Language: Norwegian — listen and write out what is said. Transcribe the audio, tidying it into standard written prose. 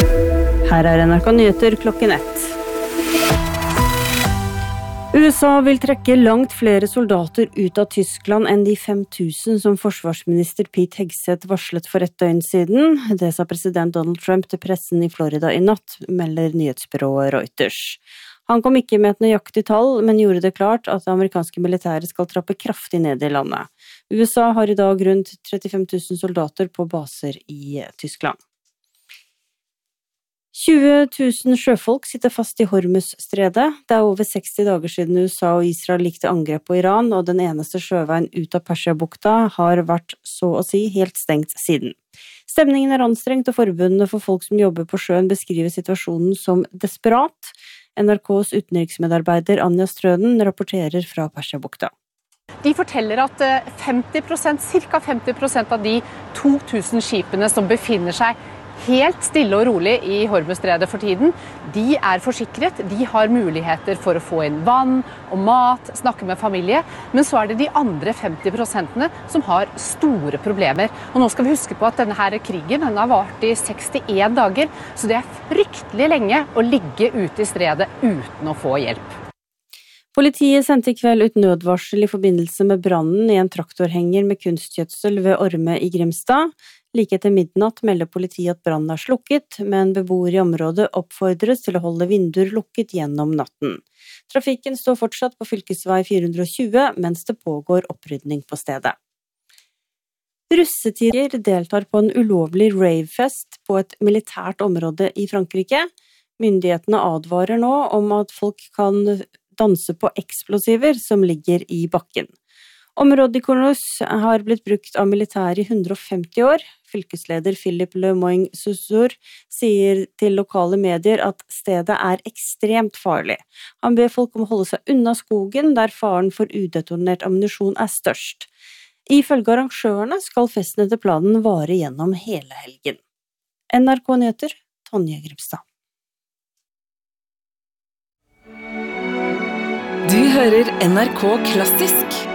Her NRK Nyheter klokken 1. USA vil trekke langt flere soldater ut av Tyskland enn de 5000 som forsvarsminister Pete Hegseth varslet for et døgn siden. Det sa president Donald Trump til pressen i Florida i natt, melder nyhetsbyrået Reuters. Han kom ikke med et nøyaktig tall, men gjorde det klart at det amerikanske militæret skal trappe kraftig ned i landet. USA har i dag rundt 35 000 soldater på baser i Tyskland. 20 000 sjøfolk sitter fast i Hormuzstredet. Det er over 60 dager siden USA og Israel likte angrep på Iran, og den eneste sjøveien ut av Persiabukta har vært så å si helt stengt siden. Stemningen er anstrengt, og forbundene for folk som jobber på sjøen beskriver situasjonen som desperat. NRKs utenriksmedarbeider Anja Strøden rapporterer fra Persiabukta. De forteller at ca. 50% av de 2000 skipene som befinner seg helt stille og rolig i Hormuzstredet for tiden, de er forsikret, de har muligheter for å få inn vann og mat, snakke med familie, men så er det de andre 50% som har store problemer. Og nå skal vi huske på at denne her krigen, den har vart i 61 dager, så det er fryktelig lenge å ligge ute i stredet uten å få hjelp. Politiet sendte i kveld ut nødvarsel i forbindelse med brannen i en traktorhenger med kunstgjødsel ved Orme i Grimstad. Like etter midnatt melder politiet at brannen er slukket, men beboere i området oppfordres til å holde vinduer lukket gjennom natten. Trafikken står fortsatt på fylkesvei 420, mens det pågår opprydning på stedet. Russetider deltar på en ulovlig ravefest på et militært område i Frankrike. Myndighetene advarer nå om at folk kan danse på eksplosiver som ligger i bakken. Området i Kornus har blitt brukt av militæret i 150 år. Fylkesleder Philippe Le Moyne-Saussure sier til lokale medier at stedet er ekstremt farlig. Han ber folk om å holde seg unna skogen, der faren for udetonert ammunisjon er størst. Ifølge arrangørene skal festen etter planen vare gjennom hele helgen. NRK Nyheter, Tonje Gripstad. Du hører NRK Klassisk